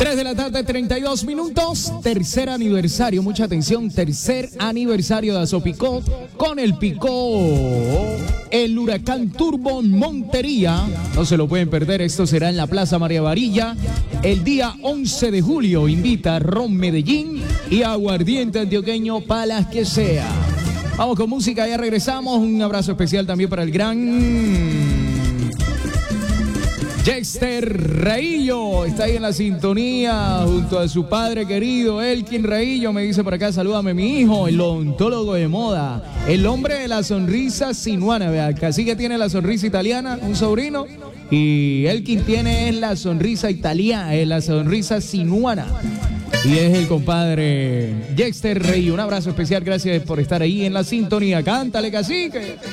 3 de la tarde, 32 minutos. Tercer aniversario, mucha atención. Tercer aniversario de Azopicó con el Picó. El Huracán Turbo Montería. No se lo pueden perder. Esto será en la Plaza María Varilla. El día 11 de julio. Invita a Ron Medellín y Aguardiente Antioqueño para las que sea. Vamos con música, ya regresamos. Un abrazo especial también para el gran Jexter Reillo. Está ahí en la sintonía junto a su padre querido Elkin Reillo. Me dice por acá, salúdame mi hijo, el odontólogo de moda, el hombre de la sonrisa sinuana. Vea, casi que tiene la sonrisa italiana, un sobrino, y Elkin tiene la sonrisa italiana, la sonrisa sinuana. Y es el compadre Jexter Reillo. Un abrazo especial, gracias por estar ahí en la sintonía. Cántale, cacique.